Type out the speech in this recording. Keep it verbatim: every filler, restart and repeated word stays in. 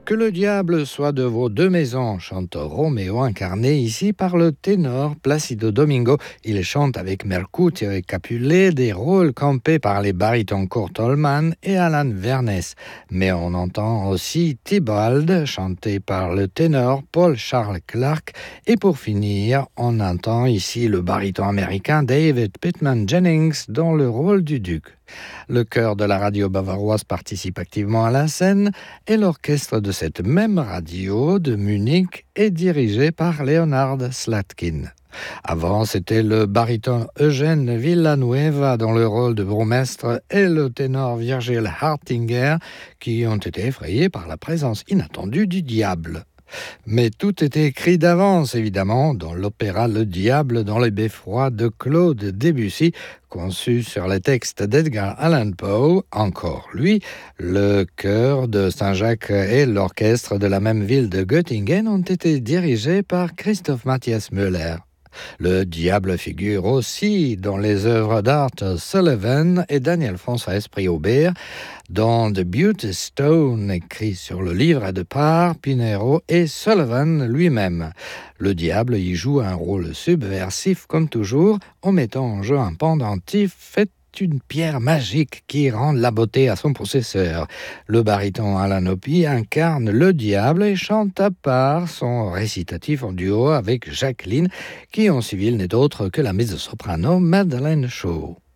Que le diable soit de vos deux maisons, chante Roméo, incarné ici par le ténor Placido Domingo. Il chante avec Mercutio et Capulet des rôles campés par les barytons Kurt Holman et Alan Vernès. Mais on entend aussi Tybalt, chanté par le ténor Paul Charles Clark. Et pour finir, on entend ici le baryton américain David Pittman Jennings dans le rôle du duc. Le chœur de la radio bavaroise participe activement à la scène et l'orchestre de cette même radio de Munich est dirigé par Leonard Slatkin. Avant, c'était le baryton Eugène Villanueva dans le rôle de bourgmestre et le ténor Virgil Hartinger qui ont été effrayés par la présence inattendue du diable. Mais tout était écrit d'avance, évidemment, dans l'opéra Le Diable dans les beffrois de Claude Debussy, conçu sur les textes d'Edgar Allan Poe. Encore lui, le chœur de Saint-Jacques et l'orchestre de la même ville de Göttingen ont été dirigés par Christoph Matthias Müller. Le diable figure aussi dans les œuvres d'Art Sullivan et Daniel François Esprit-Aubert, dans The Beauty Stone, écrit sur le livre de Par Pinero et Sullivan lui-même. Le diable y joue un rôle subversif comme toujours, en mettant en jeu un pendentif fait une pierre magique qui rend la beauté à son possesseur. Le baryton Alan Opie incarne le diable et chante à part son récitatif en duo avec Jacqueline, qui en civil n'est autre que la mezzo-soprano Madeleine Shaw.